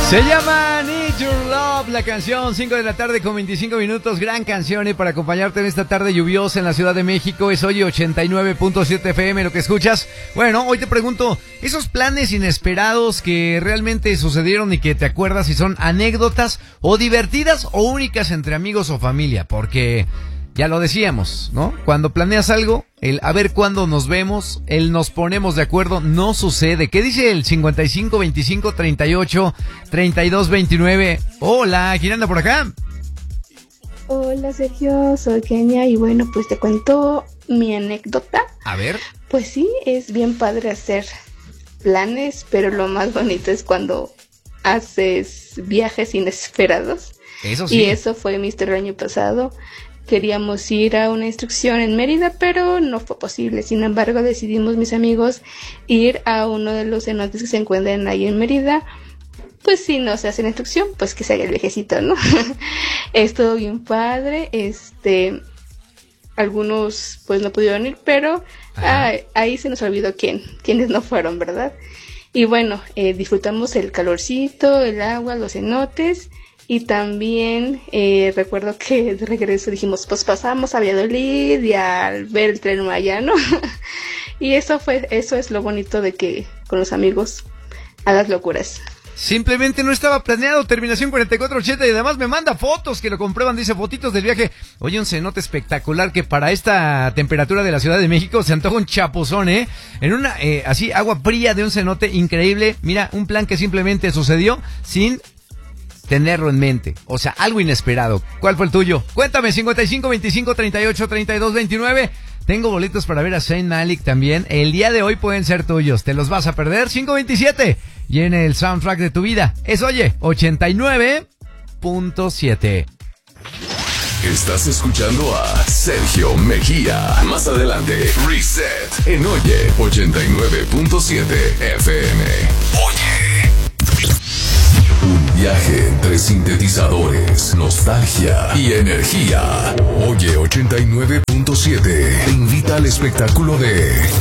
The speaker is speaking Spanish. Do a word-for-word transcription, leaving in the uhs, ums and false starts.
Se llama Need Your Love, la canción, cinco de la tarde con veinticinco minutos, gran canción eh, para acompañarte en esta tarde lluviosa en la Ciudad de México. Es hoy ochenta y nueve punto siete F M lo que escuchas. Bueno, hoy te pregunto, esos planes inesperados que realmente sucedieron y que te acuerdas si son anécdotas o divertidas o únicas entre amigos o familia, porque ya lo decíamos, ¿no? Cuando planeas algo, el a ver cuándo nos vemos, el nos ponemos de acuerdo, no sucede. ¿Qué dice el cincuenta y cinco, veinticinco, treinta y ocho, treinta y dos, veintinueve? Hola, ¿quién anda por acá? Hola Sergio, soy Kenia y bueno, pues te cuento mi anécdota. A ver. Pues sí, es bien padre hacer planes, pero lo más bonito es cuando haces viajes inesperados. Eso sí. Y eso fue mi historia el año pasado. Queríamos ir a una instrucción en Mérida, pero no fue posible. Sin embargo, decidimos mis amigos ir a uno de los cenotes que se encuentran ahí en Mérida. Pues si no se hace la instrucción, pues que se haga el viajecito, ¿no? Estuvo bien padre. Este, algunos pues no pudieron ir, pero ah, ahí se nos olvidó quién, quiénes no fueron, ¿verdad? Y bueno, eh, disfrutamos el calorcito, el agua, los cenotes. Y también eh, recuerdo que de regreso dijimos, pues pasamos a Valladolid y al ver el Tren Maya, ¿no? Y eso fue, eso es lo bonito de que con los amigos hagas locuras. Simplemente no estaba planeado, terminación cuarenta y cuatro ochenta y además me manda fotos que lo comprueban, dice fotitos del viaje. Oye, un cenote espectacular que para esta temperatura de la Ciudad de México se antoja un chapuzón, ¿eh? En una, eh, así, agua fría de un cenote increíble. Mira, un plan que simplemente sucedió sin tenerlo en mente, o sea, algo inesperado. ¿Cuál fue el tuyo? Cuéntame, cincuenta y cinco, veinticinco, treinta y ocho, treinta y dos, veintinueve. Tengo boletos para ver a Zayn Malik también. El día de hoy pueden ser tuyos. ¿Te los vas a perder? cinco veintisiete. Y en el soundtrack de tu vida es, oye, ochenta y nueve punto siete. Estás escuchando a Sergio Mejía. Más adelante, Reset en Oye ochenta y nueve punto siete F M. Oye. Un viaje entre sintetizadores, nostalgia y energía. Oye ochenta y nueve punto siete te invita al espectáculo de